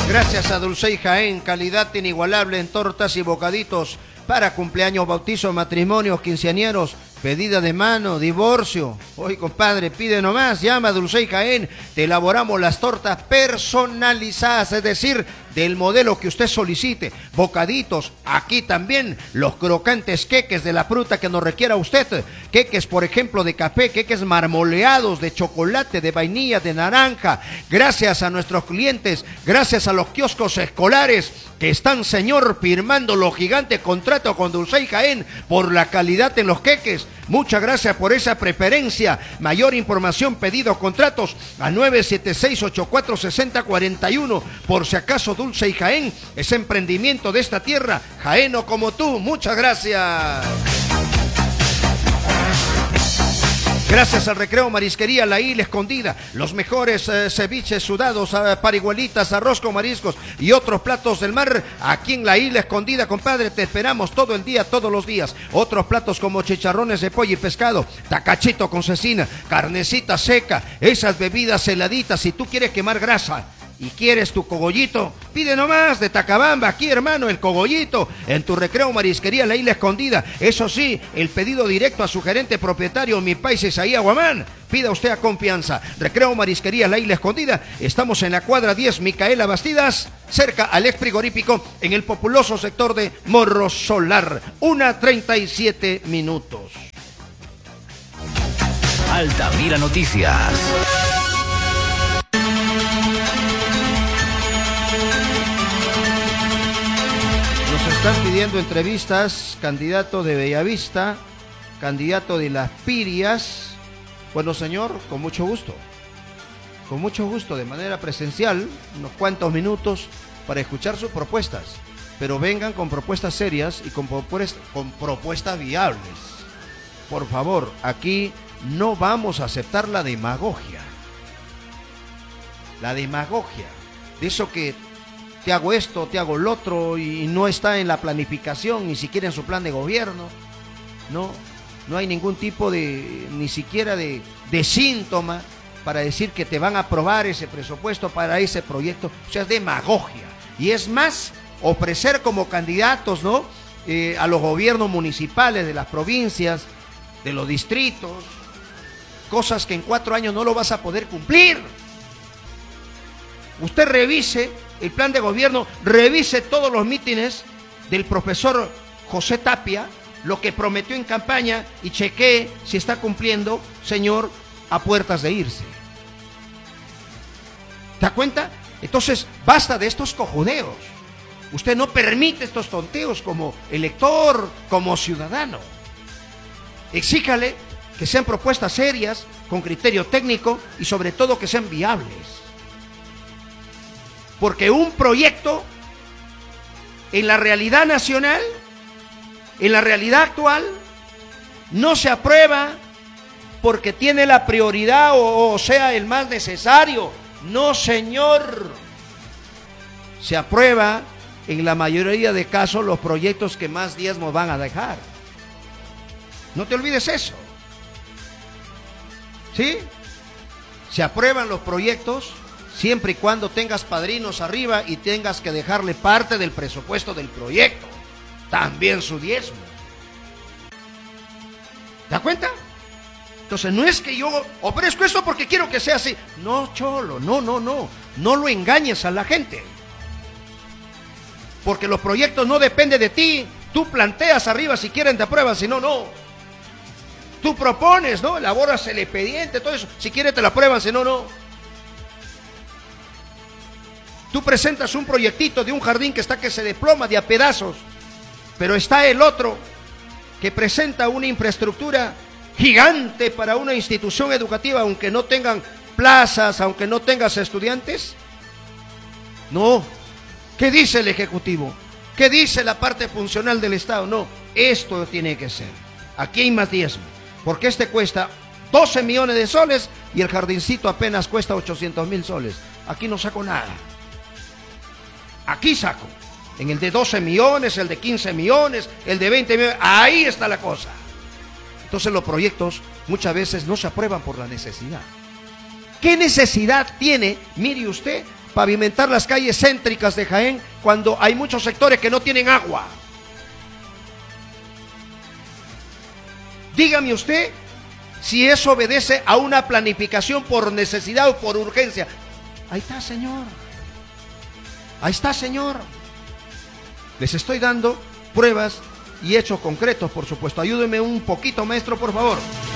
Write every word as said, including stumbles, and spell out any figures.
Gracias a Dulcey Jaén, calidad inigualable en tortas y bocaditos para cumpleaños, bautizos, matrimonios, quinceañeros, pedida de mano, divorcio. Oye, compadre, pide nomás, llama a Dulcey Jaén, te elaboramos las tortas personalizadas, es decir, del modelo que usted solicite. Bocaditos, aquí también los crocantes queques de la fruta que nos requiera usted. Queques, por ejemplo, de café, queques marmoleados, de chocolate, de vainilla, de naranja. Gracias a nuestros clientes, gracias a los kioscos escolares que están, señor, firmando los gigantes contratos con Dulcey Jaén por la calidad en los queques. Muchas gracias por esa preferencia. Mayor información, pedidos, contratos a nueve siete seis, ocho cuatro seis cero, cuatro uno. Por si acaso Dulcey Jaén es emprendimiento de esta tierra, jaeno como tú. Muchas gracias. Gracias al Recreo Marisquería La Isla Escondida, los mejores eh, ceviches sudados, eh, parihuelitas, arroz con mariscos y otros platos del mar aquí en La Isla Escondida, compadre. Te esperamos todo el día, todos los días. Otros platos como chicharrones de pollo y pescado, tacachito con cecina, carnecita seca, esas bebidas heladitas. Si tú quieres quemar grasa y quieres tu cogollito, pide nomás de Tacabamba, aquí, hermano, el cogollito en tu Recreo Marisquería La Isla Escondida. Eso sí, el pedido directo a su gerente propietario, mi país Isaías Guamán. Pida usted a confianza. Recreo Marisquería La Isla Escondida. Estamos en la cuadra diez, Micaela Bastidas, cerca al ex frigorífico, en el populoso sector de Morro Solar. Una treinta y siete minutos. Altamira Noticias. Están pidiendo entrevistas, candidato de Bellavista, candidato de Las Pirias. Bueno, señor, con mucho gusto. Con mucho gusto, de manera presencial, unos cuantos minutos para escuchar sus propuestas. Pero vengan con propuestas serias y con, propuestas, con propuestas viables. Por favor, aquí no vamos a aceptar la demagogia. La demagogia. De eso que te hago esto, te hago lo otro, y no está en la planificación, ni siquiera en su plan de gobierno. No, no hay ningún tipo de, ni siquiera de, de síntoma para decir que te van a aprobar ese presupuesto para ese proyecto. O sea, es demagogia. Y es más, ofrecer como candidatos, ¿no? Eh, a los gobiernos municipales de las provincias, de los distritos, cosas que en cuatro años no lo vas a poder cumplir. Usted revise el plan de gobierno, revise todos los mítines del profesor José Tapia, lo que prometió en campaña, y chequee si está cumpliendo, señor, a puertas de irse. ¿Te da cuenta? Entonces, basta de estos cojudeos. Usted no permite estos tonteos como elector, como ciudadano. Exíjale que sean propuestas serias, con criterio técnico y sobre todo que sean viables. Porque un proyecto en la realidad nacional, en la realidad actual, no se aprueba porque tiene la prioridad o, o sea el más necesario. No, señor. Se aprueba en la mayoría de casos los proyectos que más diezmos van a dejar. No te olvides eso. ¿Sí? Se aprueban los proyectos siempre y cuando tengas padrinos arriba y tengas que dejarle parte del presupuesto del proyecto, también su diezmo. ¿Te das cuenta? Entonces no es que yo ofrezco esto porque quiero que sea así. No, cholo, no, no, no. No lo engañes a la gente. Porque los proyectos no dependen de ti. Tú planteas arriba si quieren te aprueban, si no, no. Tú propones, ¿no? Elaboras el expediente, todo eso. Si quieren te lo aprueban, si no, no. Tú presentas un proyectito de un jardín que está que se desploma de a pedazos, pero está el otro que presenta una infraestructura gigante para una institución educativa, aunque no tengan plazas, aunque no tengas estudiantes. No. ¿Qué dice el Ejecutivo? ¿Qué dice la parte funcional del Estado? No, esto tiene que ser. Aquí hay más diezmo, porque este cuesta doce millones de soles y el jardincito apenas cuesta ochocientos mil soles. Aquí no saco nada. Aquí saco, en el de doce millones, el de quince millones, el de veinte millones, ahí está la cosa. Entonces los proyectos muchas veces no se aprueban por la necesidad. ¿Qué necesidad tiene, mire usted, pavimentar las calles céntricas de Jaén cuando hay muchos sectores que no tienen agua? Dígame usted si eso obedece a una planificación por necesidad o por urgencia. Ahí está, señor. Ahí está, señor. Les estoy dando pruebas y hechos concretos, por supuesto. Ayúdeme un poquito, maestro, por favor.